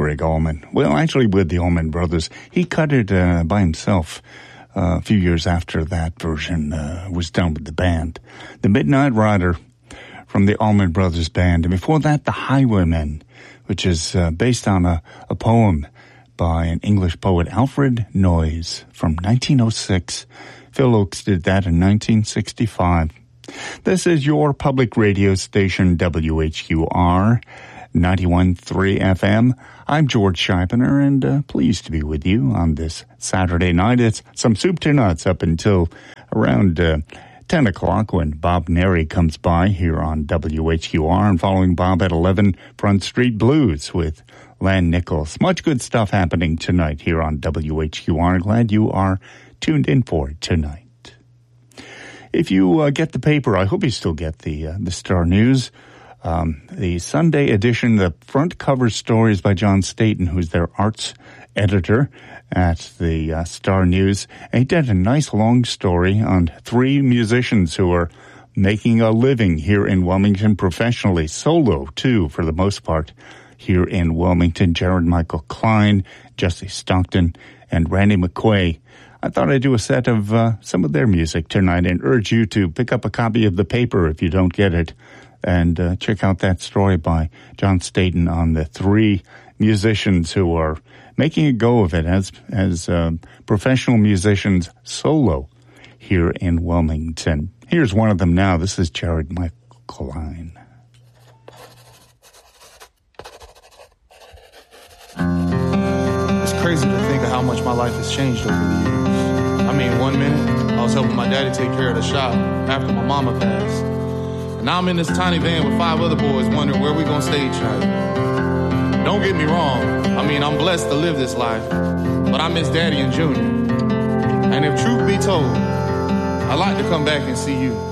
Gregg Allman. Well, actually with the Allman Brothers. He cut it by himself a few years after that version was done with the band. The Midnight Rider from the Allman Brothers Band. And before that, The Highwaymen, which is based on a poem by an English poet, Alfred Noyes, from 1906. Phil Oakes did that in 1965. This is your public radio station, WHQR 91.3 FM. I'm George Scheibner, and pleased to be with you on this Saturday night. It's some soup to nuts up until around 10 o'clock when Bob Neri comes by here on WHQR, and following Bob at 11, Front Street Blues with Lan Nichols. Much good stuff happening tonight here on WHQR. Glad you are tuned in for it tonight. If you get the paper, I hope you still get the Star News. The Sunday edition, the front cover story is by John Staton, who's their arts editor at the Star News. And he did a nice long story on 3 musicians who are making a living here in Wilmington professionally, solo too, for the most part, here in Wilmington. Jared Michael Klein, Jesse Stockton, and Randy McQuay. I thought I'd do a set of some of their music tonight and urge you to pick up a copy of the paper if you don't get it, and check out that story by John Staton on the 3 musicians who are making a go of it as professional musicians solo here in Wilmington. Here's one of them now. This is Jared Michael Klein. It's crazy to think of how much my life has changed over the years. I mean, one minute, I was helping my daddy take care of the shop after my mama passed. And now I'm in this tiny van with 5 other boys wondering where we gonna stay each night. Don't get me wrong, I mean, I'm blessed to live this life, but I miss Daddy and Junior. And if truth be told, I'd like to come back and see you.